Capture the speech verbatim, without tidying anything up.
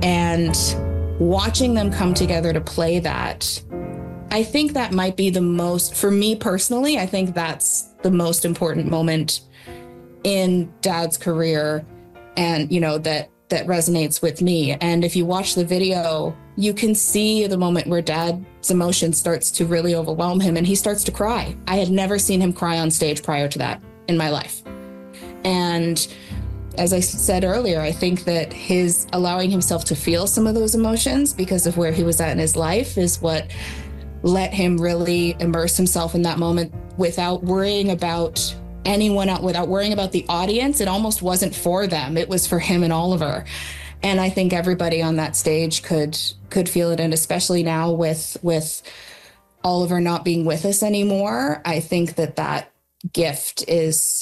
And watching them come together to play that, I think that might be the most, for me personally, I think that's the most important moment in Dad's career, and, you know, that that resonates with me. And if you watch the video, you can see the moment where Dad's emotion starts to really overwhelm him and he starts to cry. I had never seen him cry on stage prior to that in my life. And as I said earlier, I think that his allowing himself to feel some of those emotions because of where he was at in his life is what let him really immerse himself in that moment without worrying about anyone else, without worrying about the audience. It almost wasn't for them. It was for him and Oliver. And I think everybody on that stage could could feel it. And especially now with with Oliver not being with us anymore, I think that that gift is